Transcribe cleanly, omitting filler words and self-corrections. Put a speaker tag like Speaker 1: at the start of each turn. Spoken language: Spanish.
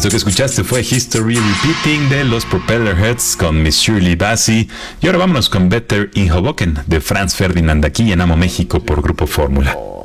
Speaker 1: Esto que escuchaste fue History Repeating de los Propellerheads con Miss Shirley Bassey. Y ahora vámonos con Better in Hoboken de Franz Ferdinand aquí en Amo México por Grupo Fórmula.